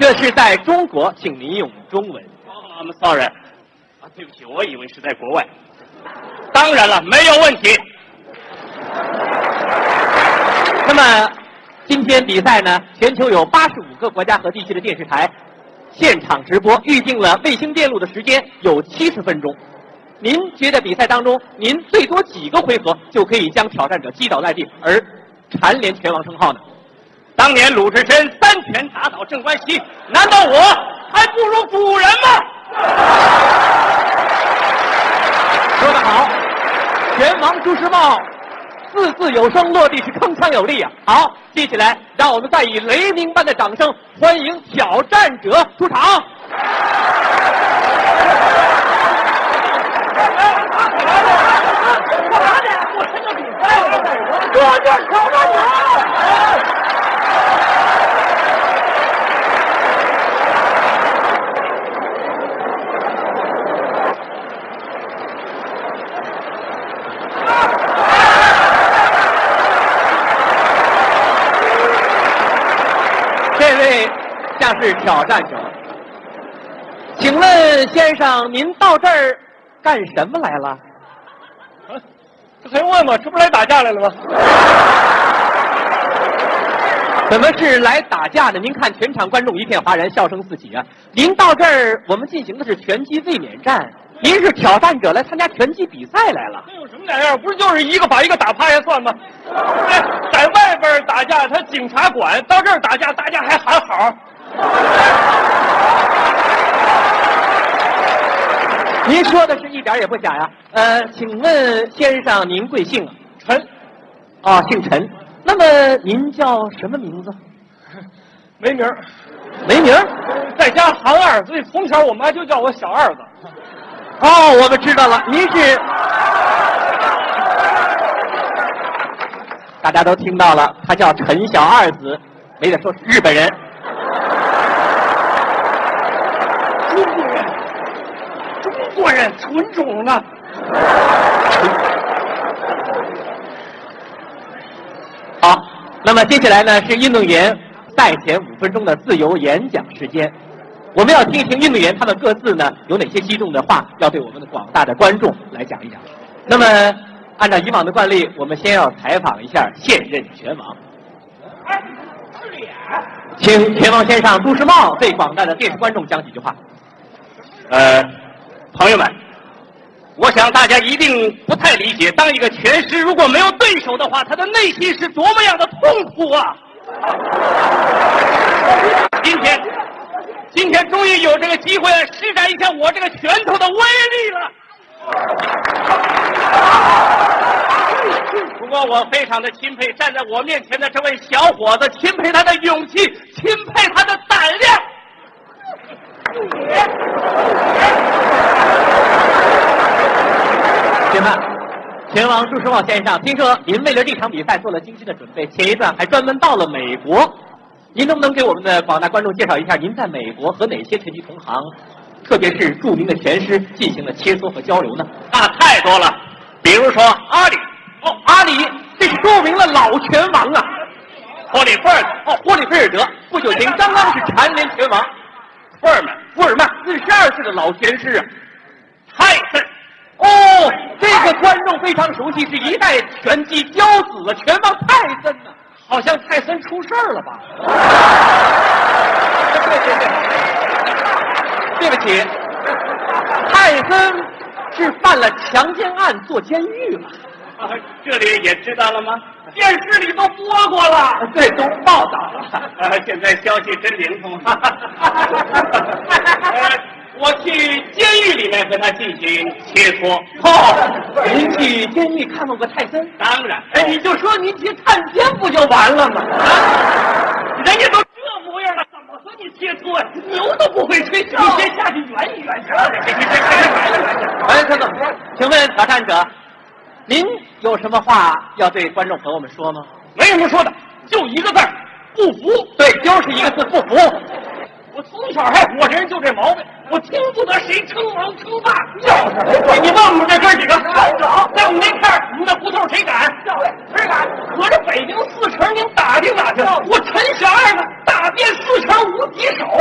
这是在中国，请您用中文。 I'm sorry。对不起，我以为是在国外。当然了，没有问题。 那么，今天比赛呢，全球有85个国家和地区的电视台现场直播，预定了卫星电路的时间有70分钟。您觉得比赛当中，您最多几个回合就可以将挑战者击倒在地，而蝉联拳王称号呢？ 当年鲁智深3拳打倒镇关西，难道我还不如古人吗？ 说得好，拳王朱时茂字字有声，落地是铿锵有力啊！好，接下来让我们再以雷鸣般的掌声欢迎挑战者出场。 我就是挑战者。 这位像是挑战者，请问先生，您到这儿干什么来了？ 这还用问吗？这不是来打架来了吗？ 怎么是来打架的？您看全场观众一片哗然，笑声四起啊！您到这儿，我们进行的是拳击卫冕战，您是挑战者来参加拳击比赛来了。 这有什么两样？不是就是一个把一个打趴下算吗？哎，在外边打架他警察管，到这儿打架大家还喊好。 您说的是一点也不假呀。请问先生您贵姓啊？ 陈。 哦，姓陈。那么您叫什么名字？ 没名儿。 没名儿？ 在家含二，所以从小我妈就叫我小二子。 哦，我们知道了，您是。大家都听到了，他叫陈小二子，没得说是日本人。 中国人纯种呢。 好，那么接下来呢是运动员赛前5分钟的自由演讲时间，我们要听一听运动员他们各自呢有哪些激动的话要对我们的广大的观众来讲一讲。那么按照以往的惯例，我们先要采访一下现任拳王。请拳王先生朱时茂对广大的电视观众讲几句话。 朋友们，我想大家一定不太理解，当一个拳师如果没有对手的话，他的内心是多么样的痛苦啊！今天终于有这个机会施展一下我这个拳头的威力了。不过我非常的钦佩站在我面前的这位小伙子，钦佩他的勇气，钦佩他的胆量。 请问，拳王朱时茂先生，听说您为了这场比赛做了精心的准备，前一段还专门到了美国，您能不能给我们的广大观众介绍一下您在美国和哪些拳击同行，特别是著名的拳师进行了切磋和交流呢？ 那太多了，比如说阿里。 哦，阿里，这是著名的老拳王啊。 霍利菲尔德。 哦，霍利菲尔德不久前刚刚是蝉联拳王。 福尔曼 42岁的老拳师啊。 泰森。 哦，这个观众非常熟悉，是一代拳击骄子的拳王泰森呢。 好像泰森出事儿了吧？ 对不起，泰森是犯了强奸案，坐监狱了。 这里也知道了吗？电视里都播过了， 对，都报道了。 现在消息真灵通。我去监狱里面和他进行切磋。 哦，您去监狱看望过泰森？ 当然。 哎，你就说您去探监不就完了吗？ 人家都这模样了，怎么和你切磋呀？牛都不会吹，你先下去圆一圆去。 哎，等等，请问挑战者，您有什么话要对观众朋友们说吗？ 没什么说的，就一个字儿，不服。 对，就是一个字，不服。 我从小我这人就这毛病，我听不得谁称王称霸。 就是你问我们这哥几个，在我们那片儿，我们那胡同谁敢？谁敢？可是北京4城，您打听打听，我陈小二呢，打遍4城无敌手。